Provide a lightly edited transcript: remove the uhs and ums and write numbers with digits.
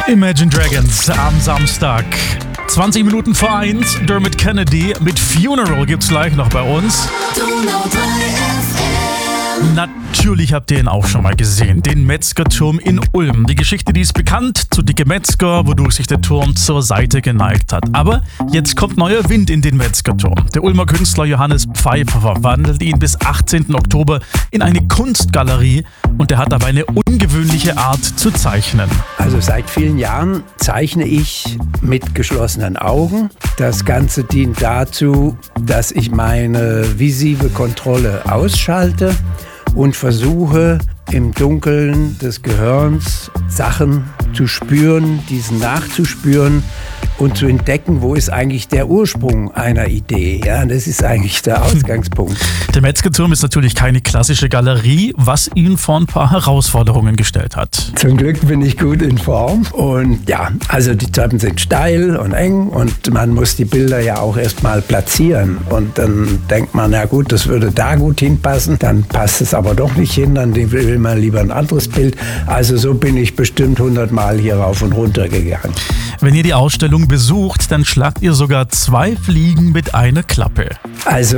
Imagine Dragons am Samstag. 20 Minuten vor 1, Dermot Kennedy mit Funeral gibt's gleich noch bei uns. Natürlich habt ihr ihn auch schon mal gesehen, den Metzgerturm in Ulm. Die Geschichte, die ist bekannt, zu Dicke Metzger, wodurch sich der Turm zur Seite geneigt hat. Aber jetzt kommt neuer Wind in den Metzgerturm. Der Ulmer Künstler Johannes Pfeiffer verwandelt ihn bis 18. Oktober in eine Kunstgalerie und er hat dabei eine ungewöhnliche Art zu zeichnen. Also seit vielen Jahren zeichne ich mit geschlossenen Augen. Das Ganze dient dazu, dass ich meine visive Kontrolle ausschalte und versuche im Dunkeln des Gehirns Sachen zu spüren, diesen nachzuspüren und zu entdecken, wo ist eigentlich der Ursprung einer Idee. Ja, das ist eigentlich der Ausgangspunkt. Der Metzgerturm ist natürlich keine klassische Galerie, was ihn vor ein paar Herausforderungen gestellt hat. Zum Glück bin ich gut in Form und ja, also die Treppen sind steil und eng und man muss die Bilder ja auch erstmal platzieren und dann denkt man, na gut, das würde da gut hinpassen, dann passt es aber doch nicht hin, dann will man lieber ein anderes Bild. Also so bin ich bestimmt 100 Mal hier rauf und runter gegangen. Wenn ihr die Ausstellung besucht, dann schlagt ihr sogar 2 Fliegen mit einer Klappe. Also